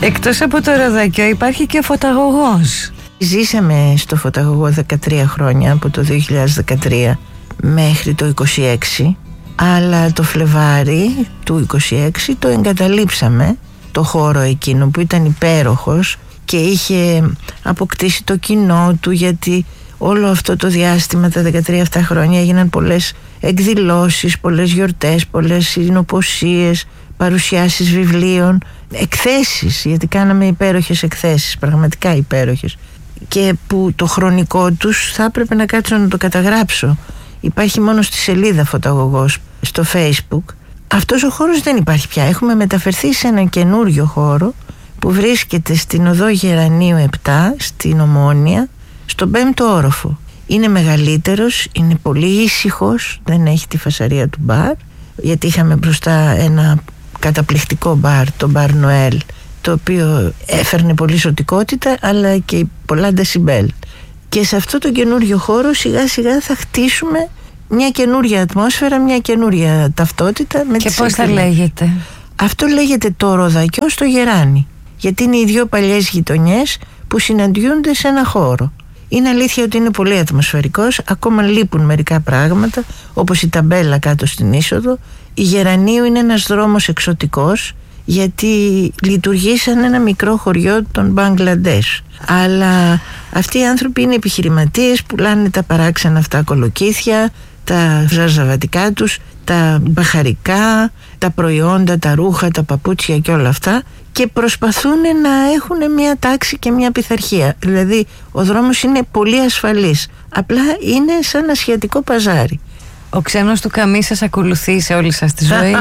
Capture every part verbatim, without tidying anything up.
Εκτός από το Ροδακιό υπάρχει και ο Φωταγωγός. Ζήσαμε στο Φωταγωγό δεκατρία χρόνια, από το δύο χιλιάδες δεκατρία μέχρι το είκοσι έξι, αλλά το Φλεβάρι του είκοσι έξι το εγκαταλείψαμε, το χώρο εκείνο που ήταν υπέροχος και είχε αποκτήσει το κοινό του, γιατί όλο αυτό το διάστημα, τα δεκατρία αυτά χρόνια, έγιναν πολλές εκδηλώσεις, πολλές γιορτές, πολλές συνοποσίες, παρουσιάσεις βιβλίων, εκθέσεις, γιατί κάναμε υπέροχες εκθέσεις, πραγματικά υπέροχες, και που το χρονικό τους θα έπρεπε να κάτσω να το καταγράψω. Υπάρχει μόνο στη σελίδα Φωταγωγός στο Facebook. Αυτός ο χώρος δεν υπάρχει πια. Έχουμε μεταφερθεί σε έναν καινούριο χώρο που βρίσκεται στην οδό Γερανίου επτά, στην Ομόνια, στον πέμπτο όροφο. Είναι μεγαλύτερος, είναι πολύ ήσυχος, δεν έχει τη φασαρία του μπαρ, γιατί είχαμε μπροστά ένα καταπληκτικό μπαρ, το μπαρ Νοέλ, το οποίο έφερνε πολύ ζωτικότητα αλλά και πολλά ντεσιμπέλ. Και σε αυτό το καινούριο χώρο σιγά σιγά θα χτίσουμε μια καινούρια ατμόσφαιρα, μια καινούρια ταυτότητα. Με και πώς θα λέγεται? Αυτό λέγεται το Ροδακιό στο Γεράνι, γιατί είναι οι δύο παλιές γειτονιές που συναντιούνται σε ένα χώρο. Είναι αλήθεια ότι είναι πολύ ατμοσφαιρικός, ακόμα λείπουν μερικά πράγματα, όπως η ταμπέλα κάτω στην είσοδο. Η Γερανίου είναι ένας δρόμος εξωτικός, γιατί λειτουργεί σαν ένα μικρό χωριό των Μπαγκλαντές. Αλλά αυτοί οι άνθρωποι είναι επιχειρηματίες, πουλάνε τα παράξενα αυτά κολοκύθια, τα ζαρζαβατικά τους, τα μπαχαρικά, τα προϊόντα, τα ρούχα, τα παπούτσια και όλα αυτά, και προσπαθούν να έχουν μια τάξη και μια πειθαρχία. Δηλαδή ο δρόμος είναι πολύ ασφαλής, απλά είναι σαν ασιατικό παζάρι. Ο ξένος του καμί σας ακολουθεί σε όλη σας τη ζωή?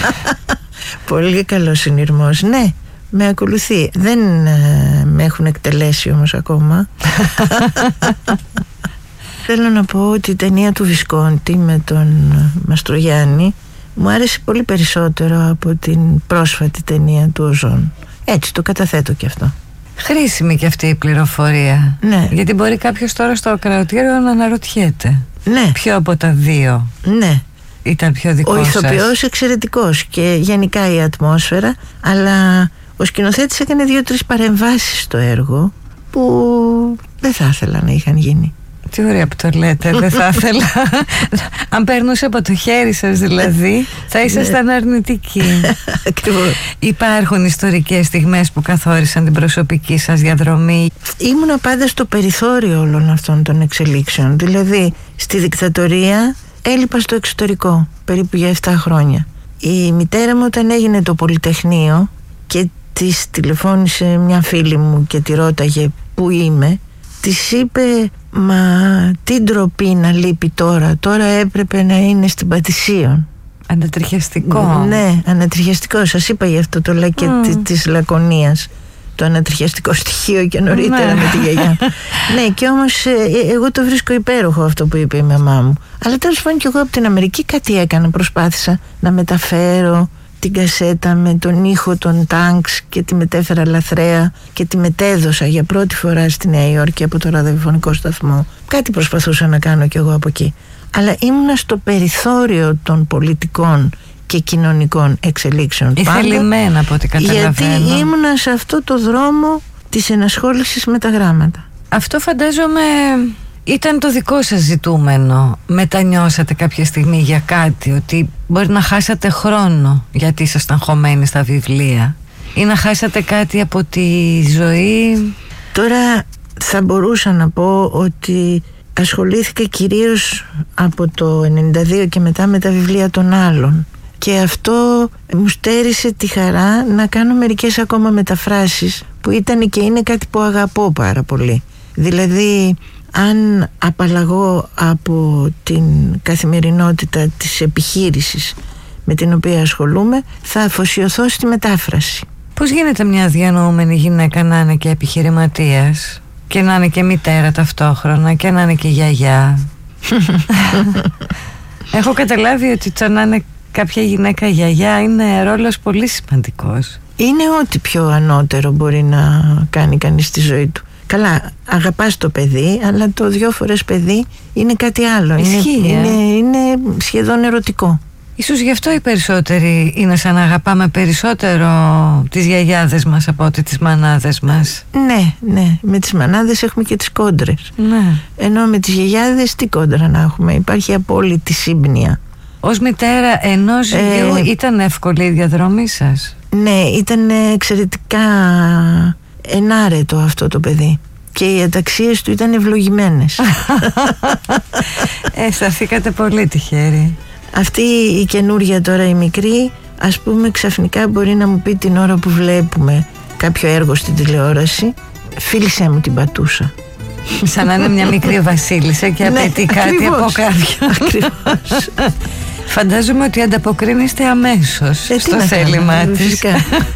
Πολύ καλός συνειρμός. Ναι, με ακολουθεί. Δεν ε, με έχουν εκτελέσει όμως ακόμα. Θέλω να πω ότι η ταινία του Βισκόντι με τον Μαστρογιάννη μου άρεσε πολύ περισσότερο από την πρόσφατη ταινία του Οζόν. Έτσι το καταθέτω και αυτό. Χρήσιμη και αυτή η πληροφορία. Ναι. Γιατί μπορεί κάποιος τώρα στο ακροατήριο να αναρωτιέται. Ναι. Ποιο από τα δύο ναι. ήταν πιο δικό σας? Ο σας? ηθοποιός εξαιρετικός και γενικά η ατμόσφαιρα, αλλά ο σκηνοθέτης έκανε δύο-τρεις παρεμβάσεις στο έργο που δεν θα ήθελα να είχαν γίνει. Τι ωραία που το λέτε, δεν θα ήθελα. Αν περνούσε από το χέρι σας δηλαδή, θα ήσασταν αρνητικοί. Ακριβώς. Υπάρχουν ιστορικές στιγμές που καθόρισαν την προσωπική σας διαδρομή? Ήμουνα πάντα στο περιθώριο όλων αυτών των εξελίξεων. Δηλαδή στη δικτατορία έλειπα στο εξωτερικό περίπου για επτά χρόνια. Η μητέρα μου, όταν έγινε το Πολυτεχνείο και της τηλεφώνησε μια φίλη μου και τη ρώταγε πού είμαι, της είπε, μα τι ντροπή να λείπει τώρα, τώρα έπρεπε να είναι στην Πατησίων. Ανατριχιαστικό. Ναι, ανατριχιαστικό. Σας είπα γι' αυτό το λακκέ mm. της Λακωνίας, το ανατριχιαστικό στοιχείο και νωρίτερα με τη γιαγιά. Ναι, και όμως ε, εγώ το βρίσκω υπέροχο αυτό που είπε η μαμά μου. Αλλά τέλος πάντων και εγώ από την Αμερική κάτι έκανα, προσπάθησα να μεταφέρω την κασέτα με τον ήχο των τάγκς και τη μετέφερα λαθρέα και τη μετέδωσα για πρώτη φορά στη Νέα Υόρκη από το ραδιοφωνικό σταθμό. Κάτι προσπαθούσα να κάνω κι εγώ από εκεί. Αλλά ήμουνα στο περιθώριο των πολιτικών και κοινωνικών εξελίξεων. Ηθελημένα από ό,τι καταλαβαίνω. Γιατί ήμουνα σε αυτό το δρόμο της ενασχόλησης με τα γράμματα. Αυτό φαντάζομαι ήταν το δικό σας ζητούμενο. Μετανιώσατε κάποια στιγμή για κάτι, ότι μπορεί να χάσατε χρόνο γιατί ήσασταν χωμένοι στα βιβλία, ή να χάσατε κάτι από τη ζωή? Τώρα θα μπορούσα να πω ότι ασχολήθηκα κυρίως από το ενενήντα δύο και μετά με τα βιβλία των άλλων, και αυτό μου στέρισε τη χαρά να κάνω μερικές ακόμα μεταφράσεις που ήταν και είναι κάτι που αγαπώ πάρα πολύ. Δηλαδή, αν απαλλαγώ από την καθημερινότητα της επιχείρησης με την οποία ασχολούμαι, θα αφοσιωθώ στη μετάφραση. Πώς γίνεται μια διανοούμενη γυναίκα να είναι και επιχειρηματίας και να είναι και μητέρα ταυτόχρονα και να είναι και γιαγιά? Έχω καταλάβει ότι το να είναι κάποια γυναίκα γιαγιά είναι ρόλος πολύ σημαντικός. Είναι ό,τι πιο ανώτερο μπορεί να κάνει κανείς στη ζωή του. Καλά, αγαπάς το παιδί, αλλά το δυο φορές παιδί είναι κάτι άλλο. Ισχύει, είναι, ε? είναι, είναι σχεδόν ερωτικό. Ίσως γι' αυτό οι περισσότεροι είναι σαν να αγαπάμε περισσότερο τις γιαγιάδες μας από ότι τις μανάδες μας. Ναι, ναι, με τις μανάδες έχουμε και τις κόντρες. Ναι. Ενώ με τις γιαγιάδες τι κόντρα να έχουμε, υπάρχει απόλυτη σύμπνοια. Ως μητέρα ενός γιου ε, ήταν εύκολη η διαδρομή σας? Ναι, ήταν εξαιρετικά ενάρετο αυτό το παιδί. Και οι αταξίες του ήταν ευλογημένες. Ε, σταθήκατε πολύ τυχεροί. Αυτή η καινούρια τώρα η μικρή, ας πούμε, ξαφνικά μπορεί να μου πει την ώρα που βλέπουμε κάποιο έργο στην τηλεόραση, φίλησέ μου την πατούσα. Σαν να είναι μια μικρή βασίλισσα και απαιτεί κάτι ακριβώς, από κάποιον. Ακριβώς. Φαντάζομαι ότι ανταποκρίνεστε αμέσως ε, στο θέλημά της.